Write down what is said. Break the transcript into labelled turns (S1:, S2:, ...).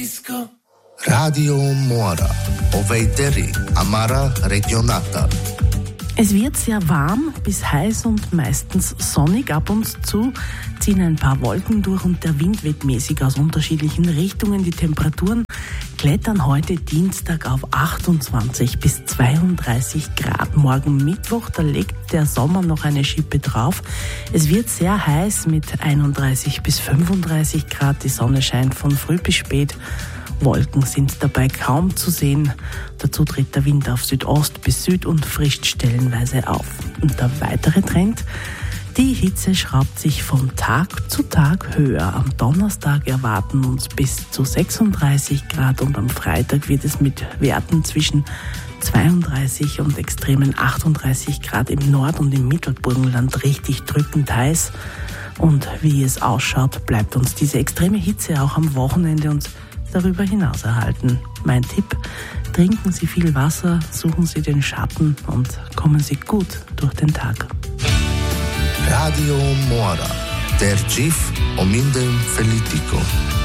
S1: Radio Mora, Oveiteri, Amara Regionata.
S2: Es wird sehr warm bis heiß und meistens sonnig. Ab und zu ziehen ein paar Wolken durch und der Wind weht mäßig aus unterschiedlichen Richtungen. Die Temperaturen klettern heute Dienstag auf 28 bis 32 Grad. Morgen Mittwoch, da legt der Sommer noch eine Schippe drauf. Es wird sehr heiß mit 31 bis 35 Grad. Die Sonne scheint von früh bis spät. Wolken sind dabei kaum zu sehen. Dazu tritt der Wind auf Südost bis Süd und frischt stellenweise auf. Und der weitere Trend: die Hitze schraubt sich von Tag zu Tag höher. Am Donnerstag erwarten uns bis zu 36 Grad und am Freitag wird es mit Werten zwischen 32 und extremen 38 Grad im Nord- und im Mittelburgenland richtig drückend heiß. Und wie es ausschaut, bleibt uns diese extreme Hitze auch am Wochenende und darüber hinaus erhalten. Mein Tipp: trinken Sie viel Wasser, suchen Sie den Schatten und kommen Sie gut durch den Tag.
S1: Radio Mora, der Chief Omindem Felitico.